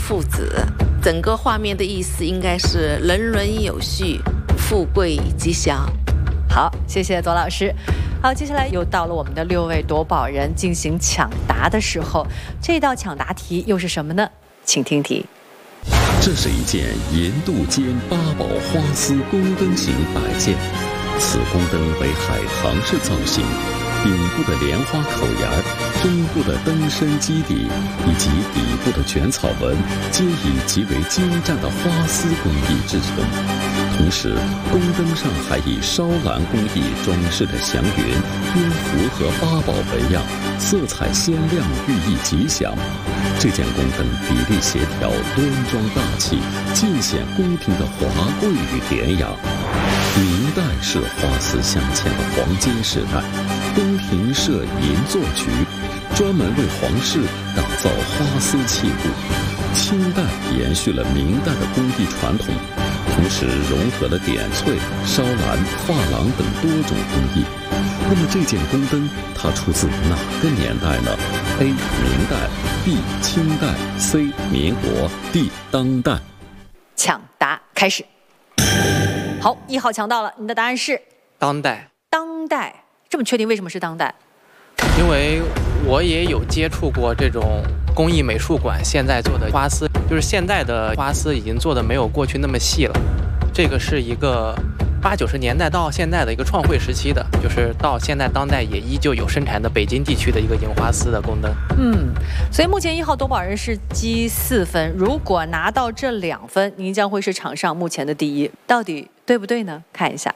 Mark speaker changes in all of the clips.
Speaker 1: 父子，整个画面的意思应该是人伦有序，富贵吉祥。
Speaker 2: 好，谢谢左老师。好，接下来又到了我们的6位夺宝人进行抢答的时候，这道抢答题又是什么呢？请听题。
Speaker 3: 这是一件银镀金八宝花丝宫灯型摆件，此宫灯为海棠式造型，顶部的莲花口沿、中部的灯身基底以及底部的卷草纹，皆以极为精湛的花丝工艺制成。同时，宫灯上还以烧蓝工艺装饰着祥云、蝙蝠和八宝纹样，色彩鲜亮，寓意吉祥。这件宫灯比例协调，端庄大气，尽显宫廷的华贵与典雅。明代是花丝镶嵌的黄金时代，宫廷设银座局，专门为皇室打造花丝器物。清代延续了明代的工艺传统，同时融合了点翠、烧蓝、珐琅等多种工艺。那么这件宫灯它出自哪个年代呢？ A. 明代 B. 清代 C. 民国 D. 当代。
Speaker 2: 抢答开始。好，1号抢到了，你的答案是
Speaker 4: 当代。
Speaker 2: 当代，这么确定？为什么是当代？
Speaker 4: 因为我也有接触过这种工艺美术馆现在做的花丝，就是现在的花丝已经做的没有过去那么细了。这个是一个80、90年代到现在的一个创汇时期的，就是到现在当代也依旧有生产的北京地区的一个银花丝的宫灯。
Speaker 2: 所以目前1号夺宝人是积4分，如果拿到这2分，您将会是场上目前的第一，到底对不对呢？看一下。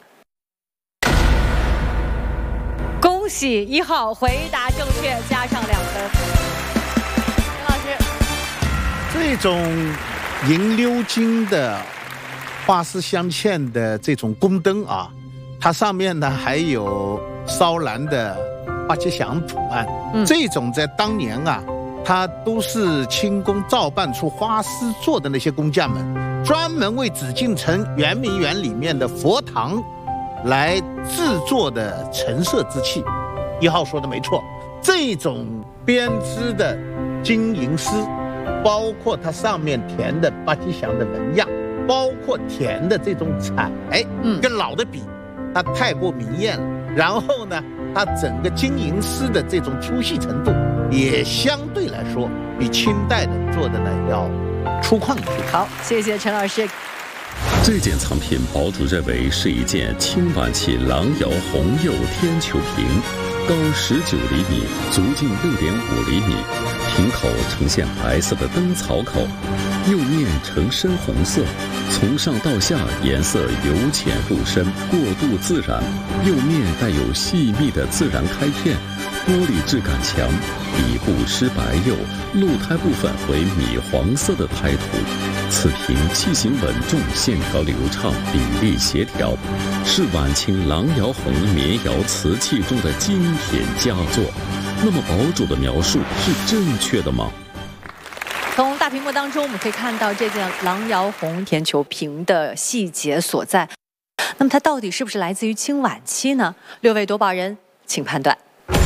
Speaker 2: 恭喜1号回答正确，加上2分。陈老师，
Speaker 5: 这种银鎏金的花丝镶嵌的这种宫灯啊，它上面呢还有烧蓝的花吉祥图案。这种在当年啊，它都是清宫照办出花丝做的那些工匠们，专门为紫禁城圆明园里面的佛堂来制作的陈设之器。1号说的没错，这种编织的金银丝，包括它上面填的八吉祥的纹样，包括填的这种彩，跟老的比，它太过明艳了。然后呢，它整个金银丝的这种粗细程度，也相对来说比清代的做的呢要粗犷一些。
Speaker 2: 好，谢谢陈老师。
Speaker 3: 这件藏品，堡主认为是一件清晚期郎窑红釉天球瓶，高19厘米，足径6.5厘米，瓶口呈现白色的灯草口，釉面呈深红色，从上到下颜色由浅入深，过渡自然，釉面带有细密的自然开片，玻璃质感强，底部施白釉，露胎部分为米黄色的胎涂。此瓶器型稳重，线条流畅，比例协调，是晚清郎窑红民窑瓷器中的精品佳作。那么堡主的描述是正确的吗？
Speaker 2: 从大屏幕当中，我们可以看到这件郎窑红天球瓶的细节所在。那么它到底是不是来自于清晚期呢？6位夺宝人，请判断。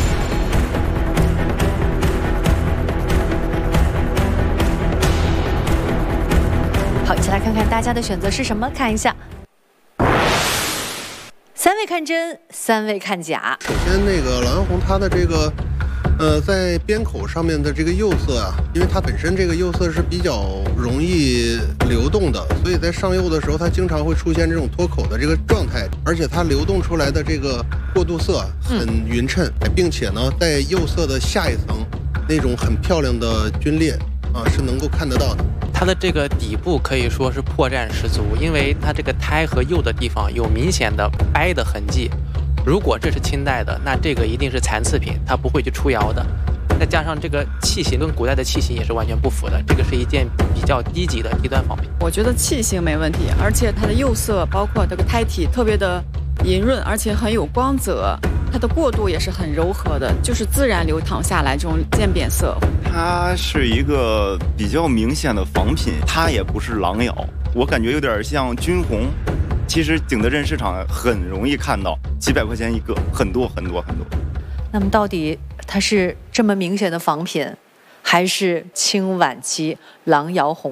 Speaker 2: 好，一起来看看大家的选择是什么，看一下。3位看真，3位看假。
Speaker 6: 首先，那个郎窑红它的这个，在边口上面的这个釉色啊，因为它本身这个釉色是比较容易流动的，所以在上釉的时候，它经常会出现这种脱口的这个状态，而且它流动出来的这个过渡色很匀称，并且呢，在釉色的下一层那种很漂亮的皲裂啊，是能够看得到的。
Speaker 4: 它的这个底部可以说是破绽十足，因为它这个胎和釉的地方有明显的掰的痕迹。如果这是清代的，那这个一定是残次品，它不会去出窑的。再加上这个器型跟古代的器型也是完全不符的，这个是一件比较低级的低端仿品。
Speaker 7: 我觉得器型没问题，而且它的釉色包括这个胎体特别的莹润，而且很有光泽。它的过渡也是很柔和的，就是自然流淌下来这种渐变色。
Speaker 8: 它是一个比较明显的仿品，它也不是郎窑，我感觉有点像军红。其实景德镇市场很容易看到，几百块钱一个，很多很多很多。
Speaker 2: 那么到底它是这么明显的仿品，还是清晚期郎窑红？